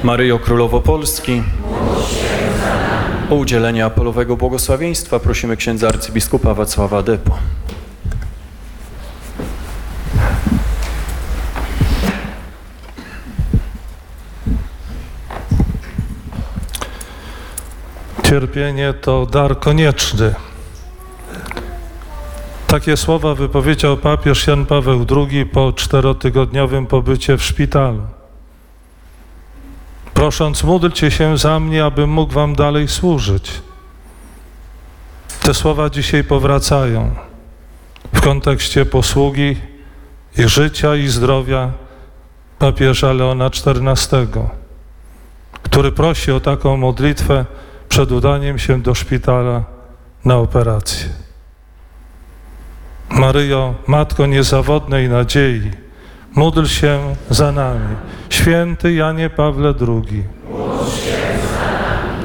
Maryjo Królowo Polski, o udzielenie apelowego błogosławieństwa prosimy księdza arcybiskupa Wacława Depo. Cierpienie to dar konieczny. Takie słowa wypowiedział papież Jan Paweł II po 4-tygodniowym pobycie w szpitalu. Prosząc, módlcie się za mnie, abym mógł wam dalej służyć. Te słowa dzisiaj powracają w kontekście posługi i życia i zdrowia papieża Leona XIV, który prosi o taką modlitwę przed udaniem się do szpitala na operację. Maryjo, Matko niezawodnej nadziei, módl się za nami. Święty Janie Pawle II, módl się za